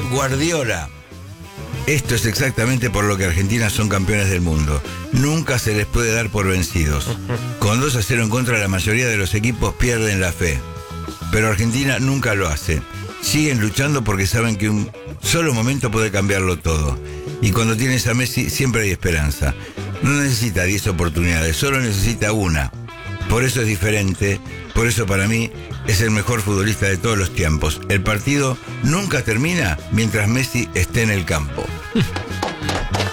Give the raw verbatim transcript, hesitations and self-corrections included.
Guardiola. Esto es exactamente por lo que Argentina son campeones del mundo. Nunca se les puede dar por vencidos. Con dos a cero en contra, la mayoría de los equipos pierden la fe. Pero Argentina nunca lo hace. Siguen luchando porque saben que un solo momento puede cambiarlo todo. Y cuando tienes a Messi siempre hay esperanza. No necesita diez oportunidades, solo necesita una. Por eso es diferente, por eso para mí es el mejor futbolista de todos los tiempos. El partido nunca termina mientras Messi esté en el campo.